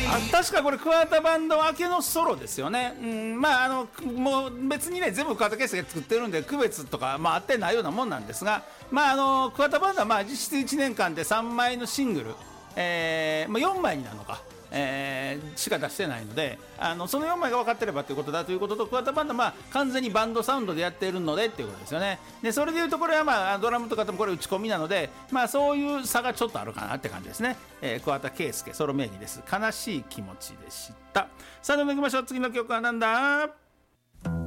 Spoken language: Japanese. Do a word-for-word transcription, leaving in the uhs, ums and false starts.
あ確かこれ桑田バンド明けのソロですよね、うん、まああのもう別にね全部桑田佳祐が作ってるんで区別とか、まあ、あってないようなもんなんですが、まああの桑田バンドはまあ実質いちねんかんでさんまいのシングル、えーまあ、よんまいになるのか、えー、しか出してないので、あのそのよんまいが分かってればということだということと、桑田バンドはまあ完全にバンドサウンドでやっているのでっていうことですよね。でそれでいうとこれはまあドラムとかでもこれ打ち込みなので、まあそういう差がちょっとあるかなって感じですね。えー、桑田佳祐ソロ名義です。悲しい気持ちでした。さあでは行きましょう。次の曲はなんだ。